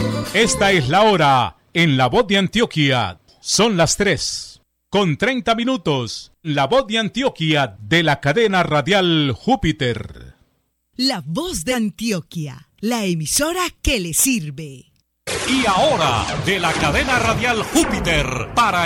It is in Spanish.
Esta es la hora en La Voz de Antioquia. Son las 3:30. La Voz de Antioquia de la cadena radial Júpiter. La Voz de Antioquia, la emisora que le sirve. Y ahora, de la cadena radial Júpiter, para